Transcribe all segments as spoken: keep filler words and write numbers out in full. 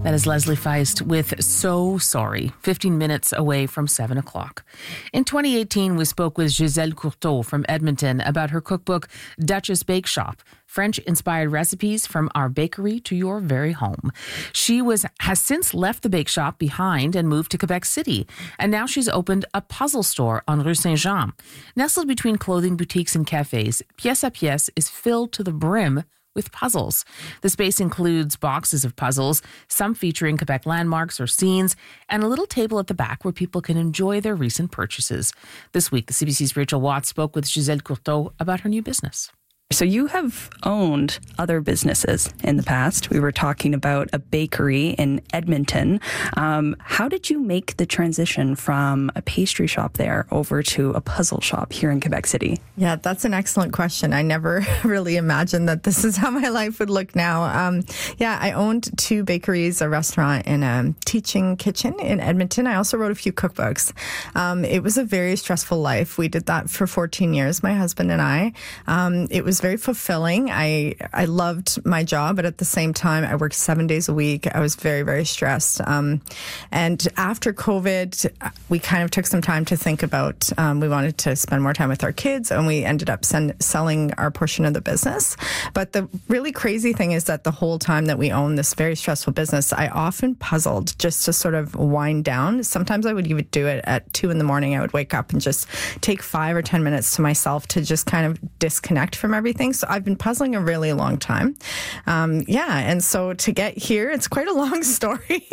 That is Leslie Feist with So Sorry, fifteen minutes away from seven o'clock. In twenty eighteen, we spoke with Gisèle Courteau from Edmonton about her cookbook, Duchess Bake Shop, French-inspired recipes from our bakery to your very home. She was has since left the bake shop behind and moved to Quebec City. And now she's opened a puzzle store on Rue Saint-Jean. Nestled between clothing boutiques and cafes, Pièce à Pièce is filled to the brim with puzzles. The space includes boxes of puzzles, some featuring Quebec landmarks or scenes, and a little table at the back where people can enjoy their recent purchases. This week, the C B C's Rachel Watts spoke with Gisèle Courteau about her new business. So you have owned other businesses in the past. We were talking about a bakery in Edmonton. Um, how did you make the transition from a pastry shop there over to a puzzle shop here in Quebec City? Yeah, that's an excellent question. I never really imagined that this is how my life would look now. Um, yeah, I owned two bakeries, a restaurant, and a teaching kitchen in Edmonton. I also wrote a few cookbooks. Um, it was a very stressful life. We did that for fourteen years, my husband and I. Um, it was very fulfilling. I I loved my job, but at the same time, I worked seven days a week. I was very, very stressed. Um, and after COVID, we kind of took some time to think about, um, we wanted to spend more time with our kids, and we ended up send, selling our portion of the business. But the really crazy thing is that the whole time that we owned this very stressful business, I often puzzled just to sort of wind down. Sometimes I would even do it at two in the morning. I would wake up and just take five or ten minutes to myself to just kind of disconnect from everything. So I've been puzzling a really long time. Um, yeah, and so to get here, it's quite a long story.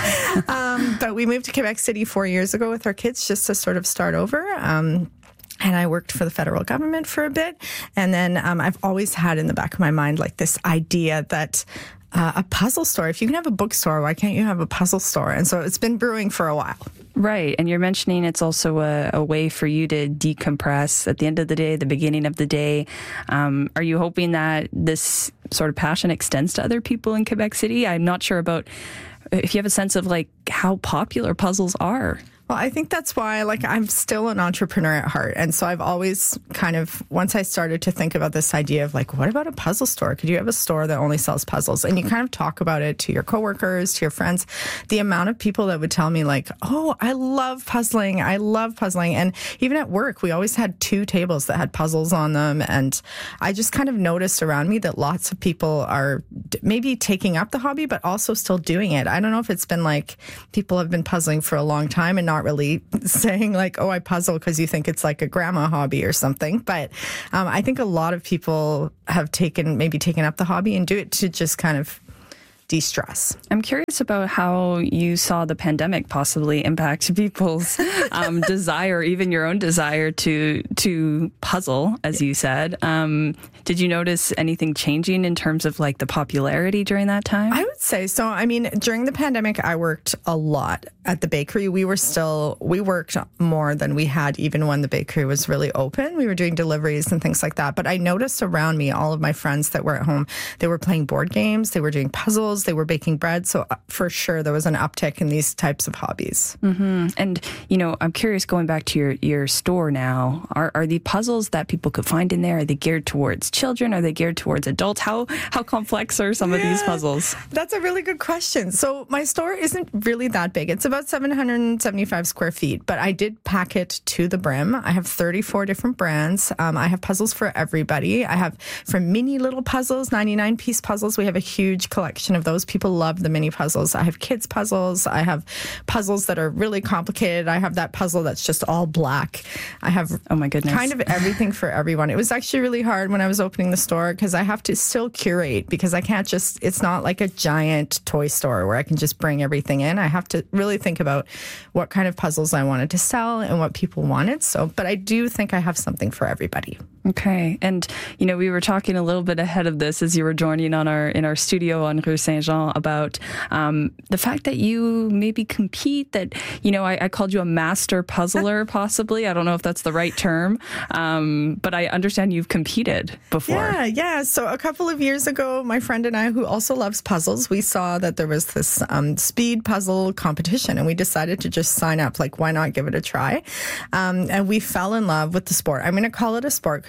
um, but we moved to Quebec City four years ago with our kids just to sort of start over. Um, And I worked for the federal government for a bit. And then um, I've always had in the back of my mind like this idea that uh, a puzzle store, if you can have a bookstore, why can't you have a puzzle store? And so it's been brewing for a while. Right. And you're mentioning it's also a, a way for you to decompress at the end of the day, the beginning of the day. Um, are you hoping that this sort of passion extends to other people in Quebec City? I'm not sure about if you have a sense of like how popular puzzles are. Well, I think that's why, like, I'm still an entrepreneur at heart. And so I've always kind of, once I started to think about this idea of, like, what about a puzzle store? Could you have a store that only sells puzzles? And you kind of talk about it to your coworkers, to your friends. The amount of people that would tell me, like, oh, I love puzzling. I love puzzling. And even at work, we always had two tables that had puzzles on them. And I just kind of noticed around me that lots of people are maybe taking up the hobby, but also still doing it. I don't know if it's been like people have been puzzling for a long time and not Not really saying like, oh, I puzzle because you think it's like a grandma hobby or something. But um, I think a lot of people have taken, maybe taken up the hobby and do it to just kind of de-stress. I'm curious about how you saw the pandemic possibly impact people's um, desire, even your own desire to to puzzle, as you said. Um, did you notice anything changing in terms of like the popularity during that time? I would say so. I mean, during the pandemic, I worked a lot at the bakery. We were still, we worked more than we had even when the bakery was really open. We were doing deliveries and things like that. But I noticed around me, all of my friends that were at home, they were playing board games, they were doing puzzles, they were baking bread. So for sure, there was an uptick in these types of hobbies. Mm-hmm. And, you know, I'm curious, going back to your, your store now, are, are the puzzles that people could find in there, are they geared towards children? Are they geared towards adults? How how complex are some yeah, of these puzzles? That's a really good question. So my store isn't really that big. It's about seven hundred seventy-five square feet, but I did pack it to the brim. I have thirty-four different brands. Um, I have puzzles for everybody. I have from mini little puzzles, ninety-nine piece puzzles. We have a huge collection of those. People love the mini puzzles. I have kids puzzles. I have puzzles that are really complicated. I have that puzzle that's just all black. I have oh my goodness, kind of everything for everyone. It was actually really hard when I was opening the store because I have to still curate because I can't just, it's not like a giant toy store where I can just bring everything in. I have to really think about what kind of puzzles I wanted to sell and what people wanted. So, but I do think I have something for everybody. Okay. And, you know, we were talking a little bit ahead of this as you were joining on our in our studio on Rue Saint-Jean about um, the fact that you maybe compete, that, you know, I, I called you a master puzzler, possibly. I don't know if that's the right term, um, but I understand you've competed before. Yeah, yeah. So a couple of years ago, my friend and I, who also loves puzzles, we saw that there was this um, speed puzzle competition, and we decided to just sign up. Like, why not give it a try? Um, and we fell in love with the sport. I'm going to call it a sport because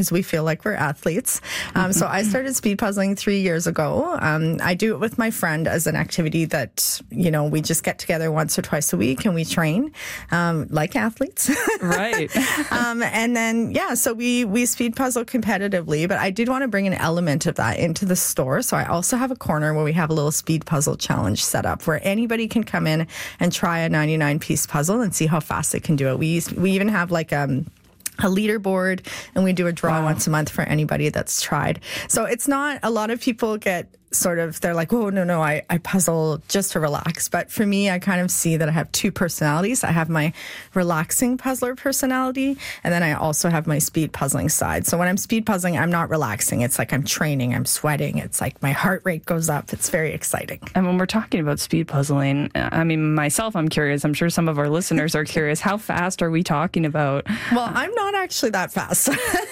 because we feel like we're athletes. Um, so I started speed puzzling three years ago. Um, I do it with my friend as an activity that, you know, we just get together once or twice a week and we train um, like athletes. Right. um, and then, yeah, so we, we speed puzzle competitively, but I did want to bring an element of that into the store. So I also have a corner where we have a little speed puzzle challenge set up where anybody can come in and try a ninety-nine piece puzzle and see how fast they can do it. We we even have like um a leaderboard, and we do a draw wow. once a month for anybody that's tried. So it's not, a lot of people get sort of, they're like, oh, no, no, I, I puzzle just to relax. But for me, I kind of see that I have two personalities. I have my relaxing puzzler personality, and then I also have my speed puzzling side. So when I'm speed puzzling, I'm not relaxing. It's like I'm training, I'm sweating. It's like my heart rate goes up. It's very exciting. And when we're talking about speed puzzling, I mean, myself, I'm curious. I'm sure some of our listeners are curious. How fast are we talking about? Well, I'm not actually that fast.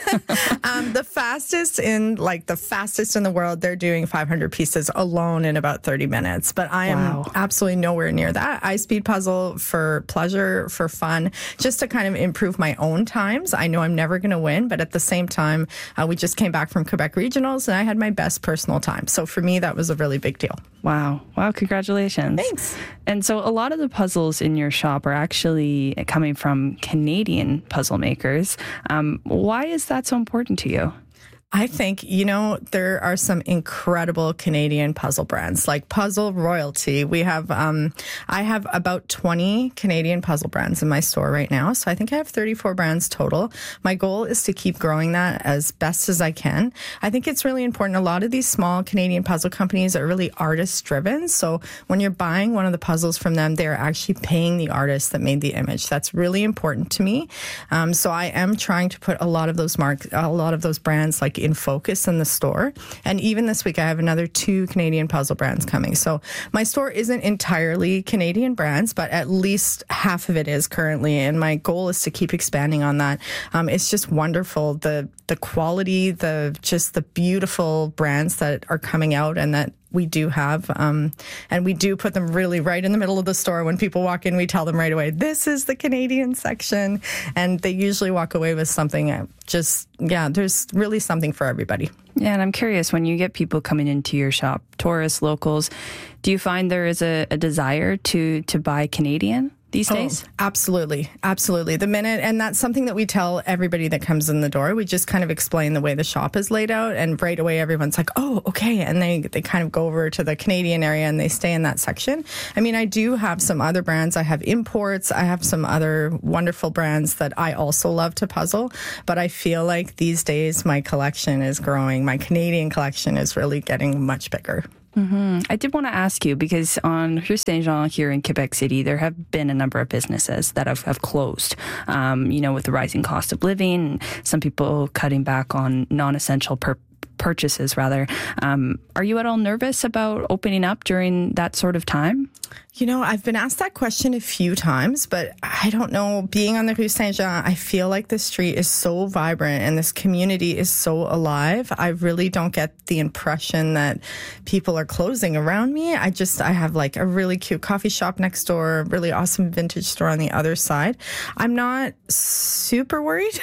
um, the fastest in, like the fastest in the world, they're doing five hundred pieces alone in about thirty minutes. But I am wow. absolutely nowhere near that. I speed puzzle for pleasure, for fun, just to kind of improve my own times. I know I'm never going to win, but at the same time, uh, we just came back from Quebec Regionals and I had my best personal time. So for me, that was a really big deal. Wow. Wow. Congratulations. Thanks. And so a lot of the puzzles in your shop are actually coming from Canadian puzzle makers. Um, why is that so important to you? I think, you know, there are some incredible Canadian puzzle brands like Puzzle Royalty. We have, um, I have about twenty Canadian puzzle brands in my store right now. So I think I have thirty-four brands total. My goal is to keep growing that as best as I can. I think it's really important. A lot of these small Canadian puzzle companies are really artist driven. So when you're buying one of the puzzles from them, they're actually paying the artist that made the image. That's really important to me. Um, so I am trying to put a lot of those mark, a lot of those brands like in focus in the store. And even this week, I have another two Canadian puzzle brands coming. So my store isn't entirely Canadian brands, but at least half of it is currently. And my goal is to keep expanding on that. Um, it's just wonderful. The, the quality, the, just the beautiful brands that are coming out and that we do have, um, and we do put them really right in the middle of the store. When people walk in, we tell them right away, this is the Canadian section. And they usually walk away with something just, yeah, there's really something for everybody. Yeah, and I'm curious, when you get people coming into your shop, tourists, locals, do you find there is a, a desire to, to buy Canadian these days? Oh, absolutely. Absolutely. The minute, and that's something that we tell everybody that comes in the door. We just kind of explain the way the shop is laid out, and right away everyone's like, oh, okay. And they, they kind of go over to the Canadian area and they stay in that section. I mean, I do have some other brands. I have imports. I have some other wonderful brands that I also love to puzzle. But I feel like these days my collection is growing. My Canadian collection is really getting much bigger. Mm-hmm. I did want to ask you, because on Rue Saint-Jean here in Quebec City, there have been a number of businesses that have, have closed, um, you know, with the rising cost of living, some people cutting back on non-essential pur- purchases, rather. Um, are you at all nervous about opening up during that sort of time? You know, I've been asked that question a few times, but I don't know. Being on the Rue Saint-Jean, I feel like the street is so vibrant and this community is so alive. I really don't get the impression that people are closing around me. I just, I have like a really cute coffee shop next door, a really awesome vintage store on the other side. I'm not super worried,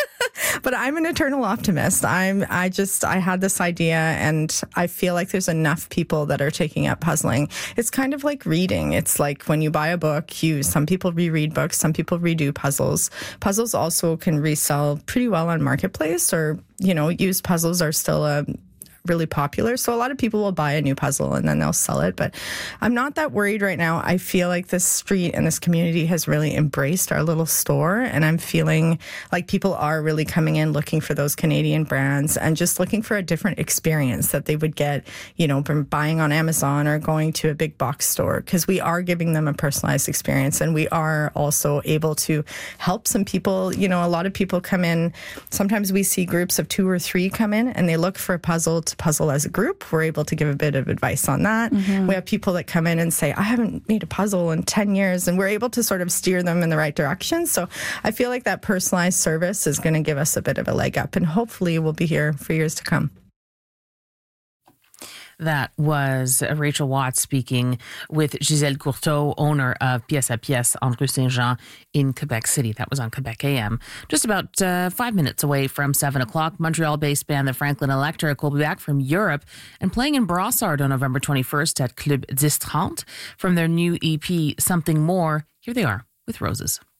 but I'm an eternal optimist. I'm, I just, I had this idea and I feel like there's enough people that are taking up puzzling. It's kind of like reading. It's like when you buy a book, you some people reread books, some people redo puzzles. Puzzles also can resell pretty well on Marketplace, or, you know, used puzzles are still a really popular. So a lot of people will buy a new puzzle and then they'll sell it. But I'm not that worried right now. I feel like this street and this community has really embraced our little store. And I'm feeling like people are really coming in looking for those Canadian brands and just looking for a different experience that they would get, you know, from buying on Amazon or going to a big box store, because we are giving them a personalized experience. And we are also able to help some people. You know, a lot of people come in. Sometimes we see groups of two or three come in and they look for a puzzle to puzzle as a group. We're able to give a bit of advice on that. Mm-hmm. We have people that come in and say, I haven't made a puzzle in ten years, and we're able to sort of steer them in the right direction. So I feel like that personalized service is going to give us a bit of a leg up, and hopefully we'll be here for years to come. That was Rachel Watts speaking with Gisèle Courteau, owner of Pièce à Pièce on Rue Saint-Jean in Quebec City. That was on Quebec A M. Just about uh, five minutes away from seven o'clock, Montreal-based band the Franklin Electric will be back from Europe and playing in Brossard on November twenty-first at Club dix trente from their new E P, Something More. Here they are with Roses.